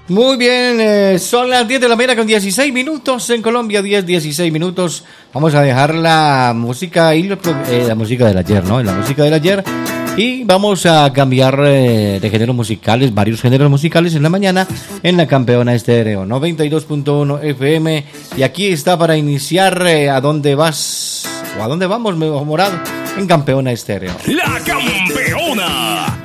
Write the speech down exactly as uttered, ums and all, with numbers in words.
Muy bien, eh, son las diez de la mañana con dieciséis minutos en Colombia, diez, dieciséis minutos. Vamos a dejar la música y eh, la música del ayer, ¿no? La música del ayer. Y vamos a cambiar eh, de géneros musicales, varios géneros musicales en la mañana en la Campeona Estéreo noventa y dos punto uno F M. Y aquí está para iniciar eh, ¿a dónde vas? ¿O a dónde vamos, Morado? En Campeona Estéreo. La Campeona.